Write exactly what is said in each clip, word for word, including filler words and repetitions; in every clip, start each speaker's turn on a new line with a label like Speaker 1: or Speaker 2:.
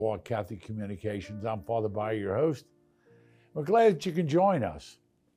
Speaker 1: Or Catholic Communications. I'm Father Bayer, your host. We're glad that you can join us.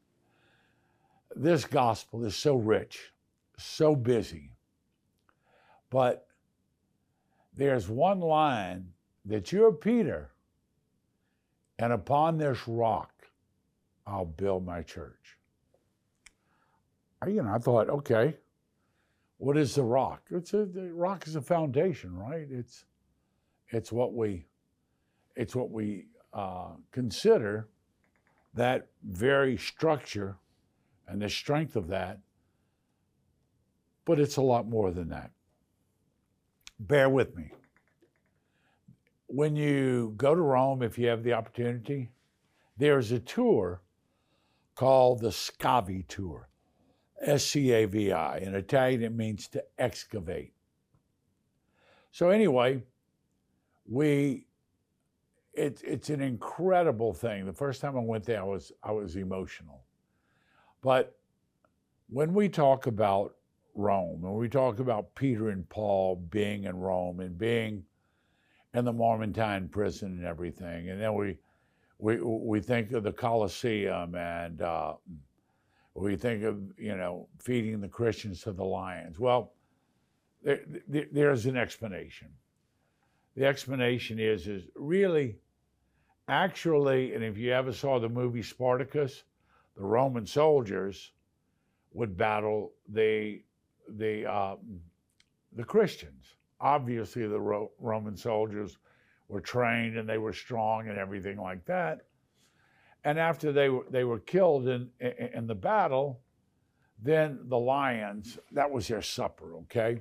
Speaker 1: This gospel is so rich, so busy, but there's one line that you're Peter, and upon this rock I'll build my church. You know, I thought, okay, what is the rock? It's a, the rock is a foundation, right? It's it's what we it's what we uh, consider that very structure and the strength of that, but it's a lot more than that. Bear with me. When you go to Rome, if you have the opportunity, there's a tour called the Scavi Tour, S C A V I. In Italian, it means to excavate. So anyway, we It, it's an incredible thing. The first time I went there, I was, I was emotional. But when we talk about Rome, when we talk about Peter and Paul being in Rome and being in the Mamertine prison and everything, and then we we we think of the Colosseum, and uh, we think of, you know, feeding the Christians to the lions. Well, there, there, there's an explanation. The explanation is is really. Actually, and if you ever saw the movie Spartacus, the Roman soldiers would battle the the uh, the Christians. Obviously, the Ro- Roman soldiers were trained and they were strong and everything like that. And after they were they were killed in in, in the battle, then the lions, that was their supper. Okay,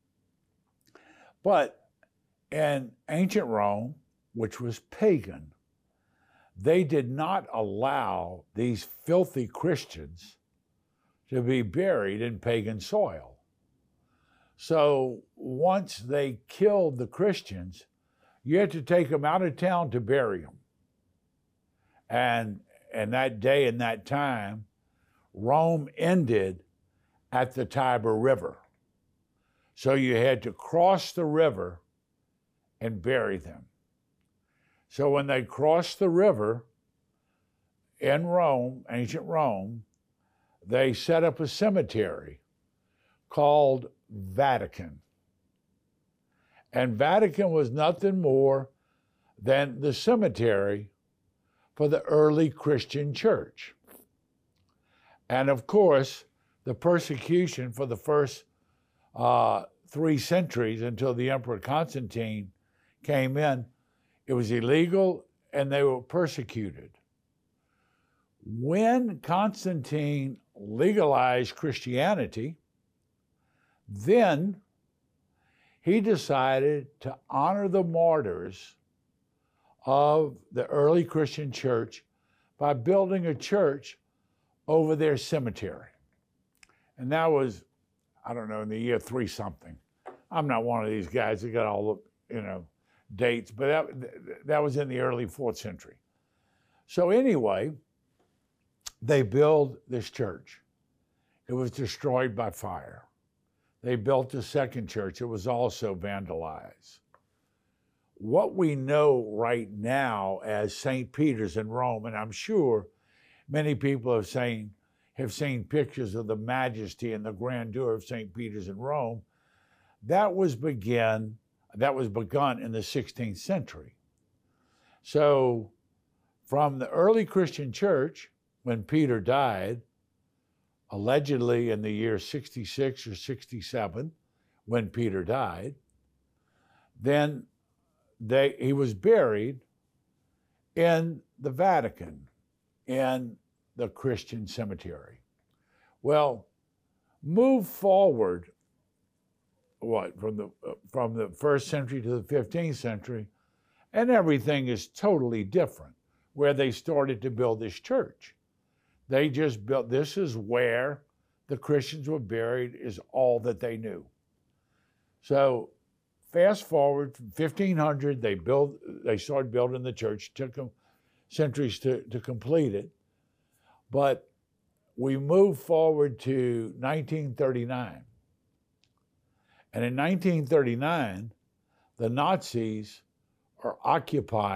Speaker 1: but in ancient Rome, which was pagan, they did not allow these filthy Christians to be buried in pagan soil. So once they killed the Christians, you had to take them out of town to bury them. And in that day and that time, Rome ended at the Tiber River. So you had to cross the river and bury them. So when they crossed the river in Rome, ancient Rome, they set up a cemetery called Vatican. And Vatican was nothing more than the cemetery for the early Christian church. And of course, the persecution for the first uh, three centuries until the Emperor Constantine came in, it was illegal and they were persecuted. When Constantine legalized Christianity, then he decided to honor the martyrs of the early Christian church by building a church over their cemetery. And that was, I don't know, in the year three something. I'm not one of these guys that got all the, you know, dates, but that, that was in the early fourth century. So anyway, they built this church. It was destroyed by fire. They built a second church. It was also vandalized. What we know right now as Saint Peter's in Rome, and I'm sure many people have seen, have seen pictures of the majesty and the grandeur of Saint Peter's in Rome, that was began That was begun in the sixteenth century. So from the early Christian church, when Peter died, allegedly in the year sixty-six or sixty-seven, when Peter died, then they, he was buried in the Vatican, in the Christian cemetery. Well, move forward what, from the uh, from the first century to the fifteenth century, and everything is totally different. Where they started to build this church, they just built. This is where the Christians were buried. Is all that they knew. So, fast forward from fifteen hundred, they build. They started building the church. It took them centuries to to complete it, but we move forward to nineteen thirty-nine. And in nineteen thirty-nine, the Nazis are occupied